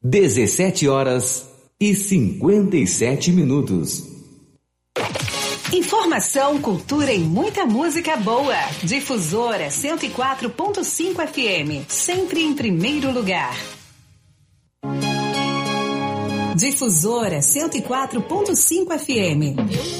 17h57. Informação, cultura e muita música boa. Difusora 104.5 FM, sempre em primeiro lugar. Difusora 104.5 FM.